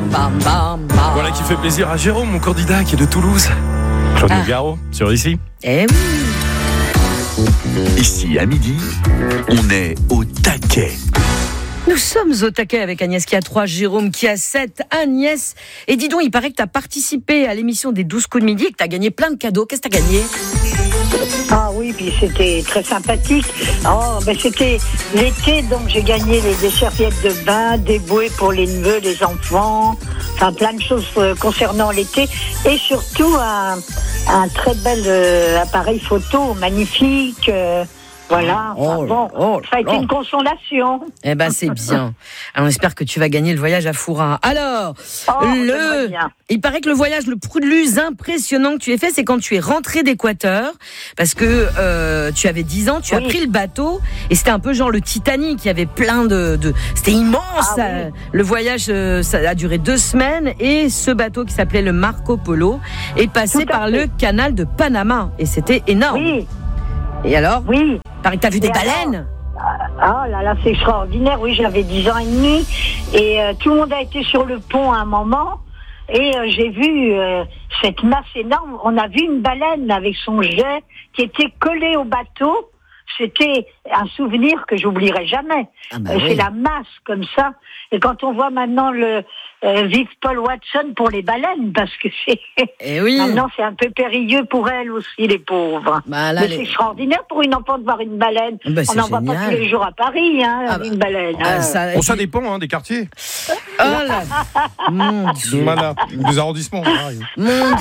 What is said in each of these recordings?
bam, bam, bam. Voilà qui fait plaisir à Jérôme, mon candidat qui est de Toulouse. Claude Nougaro, sur Ici. Eh oui. Ici, à midi, on est au taquet. Nous sommes au taquet avec Agnès qui a 3, Jérôme qui a 7. Agnès, et dis donc, il paraît que tu as participé à l'émission des 12 coups de midi et que tu as gagné plein de cadeaux. Qu'est-ce que tu as gagné ? Ah oui, puis c'était très sympathique. Oh, ben c'était l'été, donc j'ai gagné des serviettes de bain, des bouées pour les neveux, les enfants, enfin plein de choses concernant l'été. Et surtout un très bel appareil photo, magnifique. Voilà, ça a été une consolation. Eh ben c'est bien. Alors, on espère que tu vas gagner le voyage à Fourin. Alors, il paraît que le voyage le plus impressionnant que tu aies fait, c'est quand tu es rentré d'Équateur, parce que tu avais 10 ans, tu as pris le bateau, et c'était un peu genre le Titanic, il y avait plein de... C'était immense. Le voyage, ça a duré 2 semaines, et ce bateau qui s'appelait le Marco Polo est passé par le canal de Panama, et c'était énorme. Oui. Et alors ? Oui. Paraît que t'as vu des baleines ? Ah là, c'est extraordinaire. Oui, j'avais 10 ans et demi. Et tout le monde a été sur le pont à un moment. Et j'ai vu cette masse énorme. On a vu une baleine avec son jet qui était collé au bateau. C'était un souvenir que j'oublierai jamais. C'est la masse comme ça. Et quand on voit maintenant le vive Paul Watson pour les baleines, parce que maintenant c'est un peu périlleux pour elles aussi, les pauvres. Mais c'est extraordinaire pour une enfant de voir une baleine. On n'en voit pas tous les jours à Paris, une baleine. Ça dépend des quartiers. Oh là, mon Dieu. Voilà, des arrondissements. Mon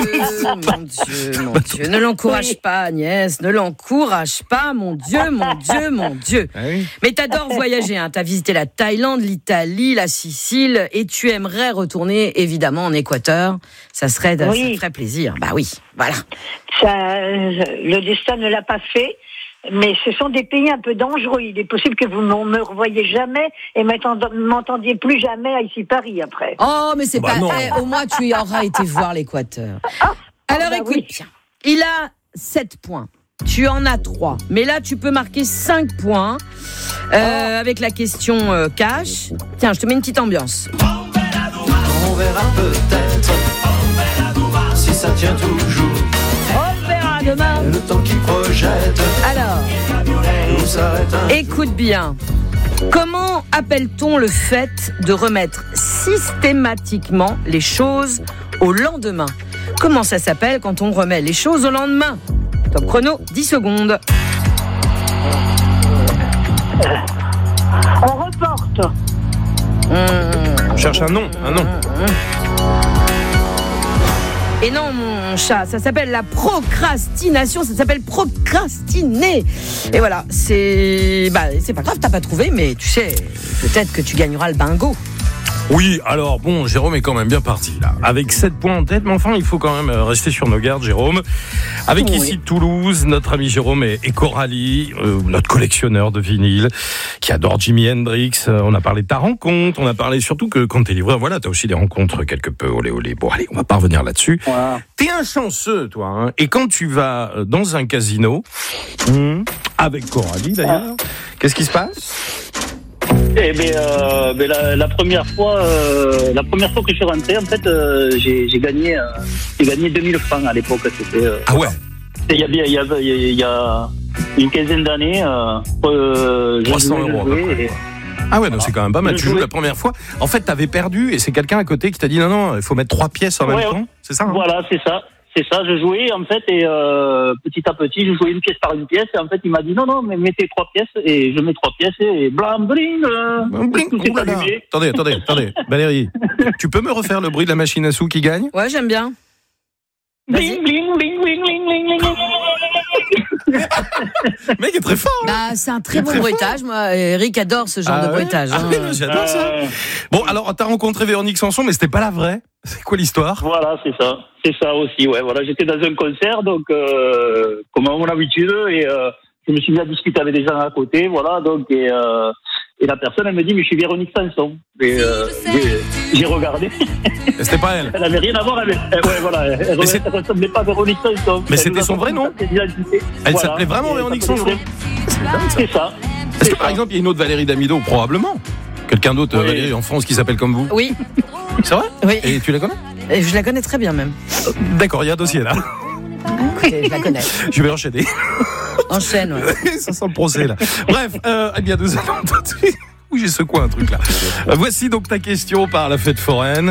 Dieu. Ne l'encourage pas, Agnès. Ne l'encourage pas, mon Dieu. Ah oui. Mais t'adores voyager, hein. T'as visité la Thaïlande, l'Italie, la Sicile, et tu aimerais retourner, évidemment, en Équateur. Ça ferait plaisir. Bah oui, voilà. Le destin ne l'a pas fait. Mais ce sont des pays un peu dangereux. Il est possible que vous ne me revoyiez jamais et m'entendiez plus jamais à ici Paris après. Oh, mais c'est au moins tu auras été voir l'Équateur. Alors écoute bien, il a 7 points. Tu en as 3. Mais là, tu peux marquer 5 points avec la question cash. Tiens, je te mets une petite ambiance. On verra peut-être si ça tient toujours. On verra demain. Le temps qui projette. Alors, écoute bien. Comment appelle-t-on le fait de remettre systématiquement les choses au lendemain ? Comment ça s'appelle quand on remet les choses au lendemain ? Top chrono, 10 secondes. On reporte. On cherche un nom. Et non, mon chat, ça s'appelle la procrastination, ça s'appelle procrastiner. Et voilà, c'est pas grave, t'as pas trouvé, mais tu sais, peut-être que tu gagneras le bingo. Oui, alors bon, Jérôme est quand même bien parti là, avec 7 points en tête, mais enfin il faut quand même rester sur nos gardes, Jérôme. Avec ici Toulouse, notre ami Jérôme et Coralie, notre collectionneur de vinyle, qui adore Jimi Hendrix. On a parlé de ta rencontre, on a parlé surtout que quand t'es livreur, voilà, t'as aussi des rencontres quelque peu olé. Bon allez, on va pas revenir là-dessus. Wow. T'es un chanceux, toi, hein, et quand tu vas dans un casino, avec Coralie d'ailleurs, qu'est-ce qui se passe ? Eh bien, la première fois que je suis rentré, en fait, j'ai gagné 2000 francs à l'époque. C'était. Ah ouais. Il y a une quinzaine d'années. 300 euros. Ah ouais, donc c'est quand même pas mal. Tu joues la première fois. En fait, t'avais perdu et c'est quelqu'un à côté qui t'a dit non, il faut mettre 3 pièces en même temps. C'est ça. Hein, voilà, c'est ça. C'est ça, je jouais en fait et petit à petit je jouais une pièce par une pièce et en fait il m'a dit non mais mettez 3 pièces et je mets 3 pièces et blam bling tout s'est allumé. Attendez, Valérie, tu peux me refaire le bruit de la machine à sous qui gagne ? Ouais, j'aime bien. Bling bling bling bling bling bling. Le mec est très fort. Bah, c'est un très bon bruitage. Moi, Eric adore ce genre de bruitage. Ah oui, j'adore ça. Bon, alors t'as rencontré Véronique Sanson, mais c'était pas la vraie. C'est quoi l'histoire ? Voilà, c'est ça aussi. Ouais, voilà, j'étais dans un concert, donc comme à mon habitude, et je me suis mis à discuter avec des gens à côté, voilà, donc et la personne elle me dit mais je suis Véronique Sanson. Et j'ai regardé. Et c'était pas elle. Elle avait rien à voir avec. Ouais, voilà. Elle ressemblait pas à Véronique Sanson. Mais c'était son vrai nom. Elle s'appelait vraiment Véronique Sanson. C'est ça. Est-ce que par exemple il y a une autre Valérie Damido, probablement? Quelqu'un d'autre, Valérie, en France qui s'appelle comme vous? Oui. C'est vrai ? Oui. Et tu la connais ? Et je la connais très bien même. D'accord, il y a un dossier là. Écoutez, je la connais. Je vais enchaîner. Enchaîne, ouais. Ça sent le procès là. Bref, eh bien nous allons tout de suite. Oui, j'ai secoué un truc là. Voici donc ta question par la fête foraine.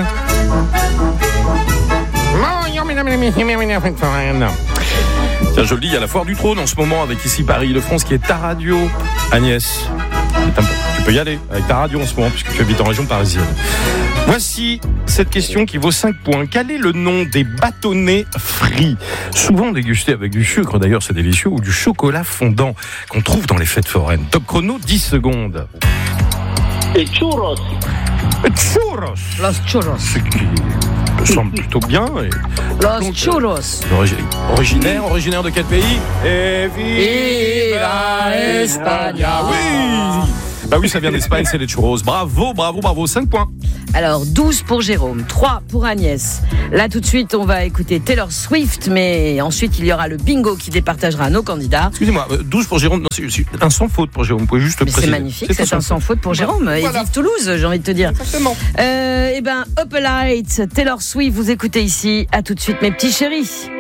Tiens, je le dis, il y a la foire du trône en ce moment avec ici Paris-Île-de-France qui est ta radio. Agnès, tu peux y aller avec ta radio en ce moment puisque tu habites en région parisienne. Voici cette question qui vaut 5 points. Quel est le nom des bâtonnets frits ? Souvent dégustés avec du sucre, d'ailleurs c'est délicieux, ou du chocolat fondant qu'on trouve dans les fêtes foraines. Top chrono, 10 secondes. Et churros. Churros. Los churros. Ce qui me semble plutôt bien. Los churros. Originaire de quel pays ? Et viva España. Oui. Bah oui, ça vient d'Espagne, c'est les churros. Bravo, 5 points. Alors, 12 pour Jérôme, 3 pour Agnès. Là, tout de suite, on va écouter Taylor Swift, mais ensuite, il y aura le bingo qui départagera nos candidats. Excusez-moi, 12 pour Jérôme, non, c'est un sans faute pour Jérôme, vous pouvez juste préciser. C'est magnifique, c'est un sans faute pour Jérôme. Voilà. Et vive Toulouse, j'ai envie de te dire. Exactement. Up a Light, Taylor Swift, vous écoutez ici. À tout de suite, mes petits chéris.